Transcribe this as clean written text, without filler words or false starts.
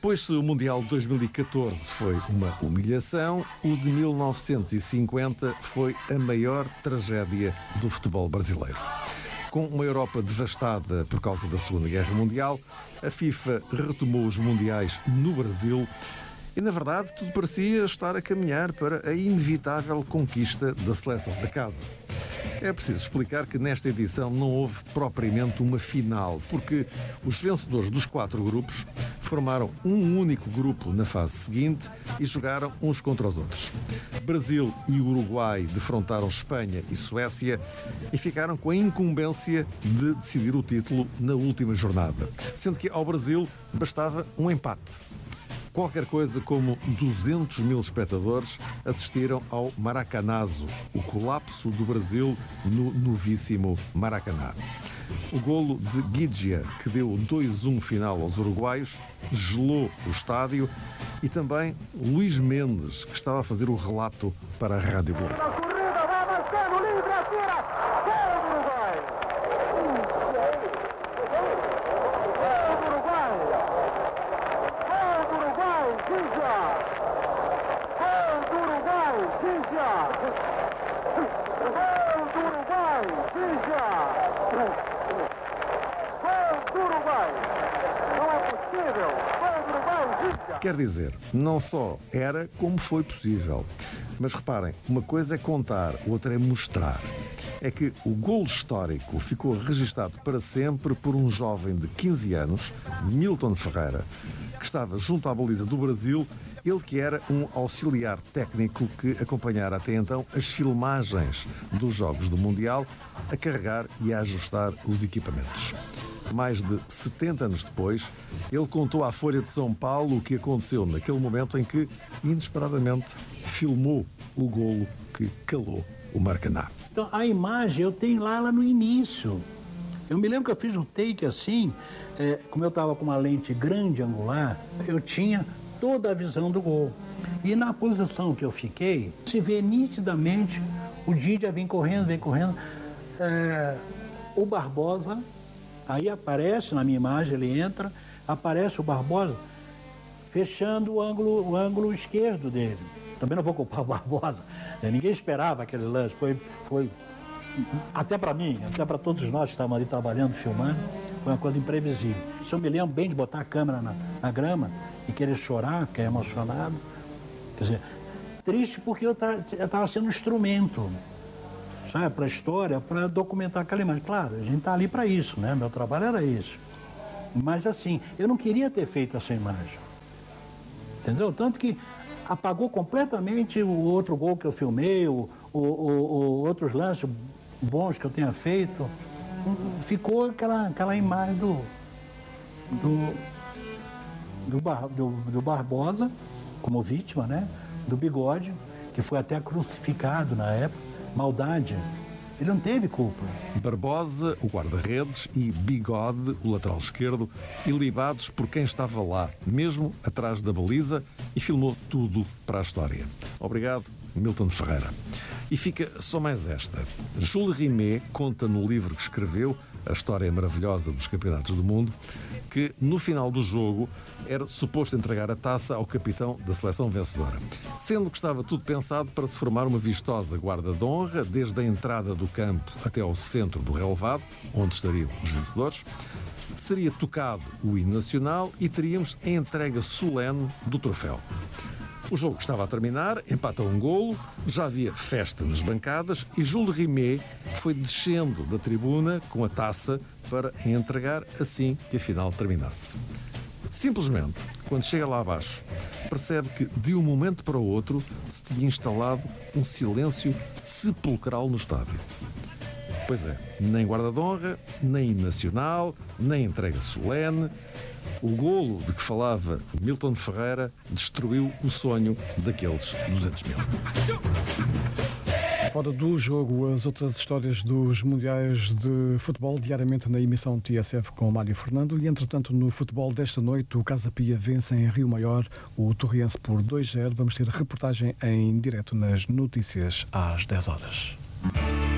Pois se o Mundial de 2014 foi uma humilhação, o de 1950 foi a maior tragédia do futebol brasileiro. Com uma Europa devastada por causa da Segunda Guerra Mundial, a FIFA retomou os mundiais no Brasil e, na verdade, tudo parecia estar a caminhar para a inevitável conquista da seleção da casa. É preciso explicar que nesta edição não houve propriamente uma final, porque os vencedores dos 4 grupos formaram um único grupo na fase seguinte e jogaram uns contra os outros. Brasil e Uruguai defrontaram Espanha e Suécia e ficaram com a incumbência de decidir o título na última jornada, sendo que ao Brasil bastava um empate. Qualquer coisa como 200 mil espectadores assistiram ao Maracanazo, o colapso do Brasil no novíssimo Maracaná. O golo de Guidia, que deu 2-1 final aos uruguaios, gelou o estádio, e também Luís Mendes, que estava a fazer o relato para a Rádio Globo. Quer dizer, não só era como foi possível. Mas reparem, uma coisa é contar, outra é mostrar. É que o golo histórico ficou registado para sempre por um jovem de 15 anos, Milton Ferreira, que estava junto à baliza do Brasil, ele que era um auxiliar técnico que acompanhara até então as filmagens dos Jogos do Mundial, a carregar e a ajustar os equipamentos. Mais de 70 anos depois, ele contou à Folha de São Paulo o que aconteceu naquele momento em que, inesperadamente, filmou o golo que calou o Maracaná. Então, a imagem eu tenho lá no início. Eu me lembro que eu fiz um take assim, como eu estava com uma lente grande angular, eu tinha toda a visão do gol. E na posição que eu fiquei, se vê nitidamente o Didia vem correndo, o Barbosa. Aí aparece na minha imagem, ele entra, aparece o Barbosa fechando o ângulo esquerdo dele. Também não vou culpar o Barbosa, ninguém esperava aquele lance, foi até para mim, até para todos nós que estavam ali trabalhando, filmando, foi uma coisa imprevisível. Se eu me lembro bem de botar a câmera na grama e querer chorar, ficar emocionado, quer dizer, triste porque eu estava sendo um instrumento, sabe, para a história, para documentar aquela imagem. Claro, a gente está ali para isso, né? Meu trabalho era isso. Mas assim, eu não queria ter feito essa imagem. Entendeu? Tanto que apagou completamente o outro gol que eu filmei, outros lances bons que eu tenha feito. Ficou aquela imagem do Barbosa como vítima, né? Do Bigode, que foi até crucificado na época. Maldade. Ele não teve culpa. Barbosa, o guarda-redes, e Bigode, o lateral esquerdo, ilibados por quem estava lá, mesmo atrás da baliza, e filmou tudo para a história. Obrigado, Milton Ferreira. E fica só mais esta. Jules Rimet conta no livro que escreveu, A História Maravilhosa dos Campeonatos do Mundo, que no final do jogo era suposto entregar a taça ao capitão da seleção vencedora, sendo que estava tudo pensado para se formar uma vistosa guarda de honra, desde a entrada do campo até ao centro do relevado, onde estariam os vencedores. Seria tocado o hino nacional e teríamos a entrega solene do troféu. O jogo estava a terminar, empata um golo, já havia festa nas bancadas e Jules Rimet foi descendo da tribuna com a taça para a entregar assim que a final terminasse. Simplesmente, quando chega lá abaixo, percebe que de um momento para o outro se tinha instalado um silêncio sepulcral no estádio. Pois é, nem guarda de honra, nem hino nacional, nem entrega solene. O golo de que falava Milton Ferreira destruiu o sonho daqueles 200 mil. Fora do jogo, as outras histórias dos mundiais de futebol, diariamente na emissão TSF com Mário Fernando. E, entretanto, no futebol desta noite, o Casa Pia vence em Rio Maior o Torriense por 2-0. Vamos ter reportagem em direto nas notícias às 10 horas.